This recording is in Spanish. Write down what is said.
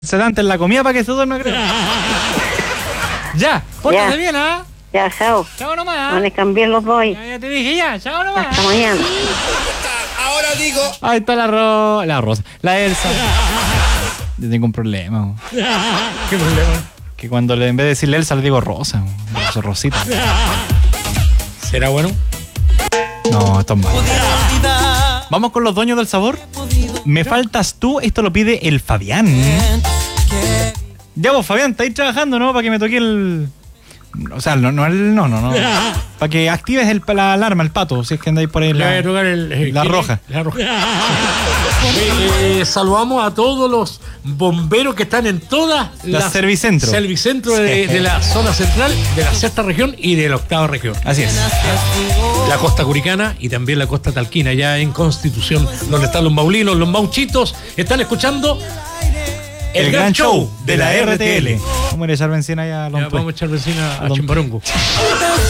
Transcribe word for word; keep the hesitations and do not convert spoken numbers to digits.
sedante en la comida para que se duerma, creo. Ya, pórtate bien, ¿ah? Ya, chao. Chao nomás, ¿ah? No les cambié los voy. Ya, ya te dije ya, chao nomás. Hasta mañana. Ahora digo. Ahí está la Rosa. La Rosa. La Elsa. Yo tengo un problema. ¿Qué problema? Que cuando le, en vez de decirle Elsa le digo Rosa. Rosa, Rosita. ¿Será bueno? No, esto es malo. Vamos con los dueños del sabor. Me faltas tú, esto lo pide el Fabián. Ya vos, Fabián, estáis trabajando, ¿no? Para que me toque el... O sea, no, no, el, no, no, no. Para que actives el, la alarma, el pato, si es que andáis por ahí. Le voy La, a tocar el, el, la ¿quién roja. es? La roja. Eh, eh, saludamos a todos los bomberos que están en todas las servicentros. Servicentros de, de la zona central, de la sexta región y de la octava región. Así es. La costa curicana y también la costa talquina, ya en Constitución, donde están los maulinos, los mauchitos. Están escuchando el, el gran show de la R T L. Vamos a echar benzina allá a ya, vamos a echar benzina a Chimbarongo.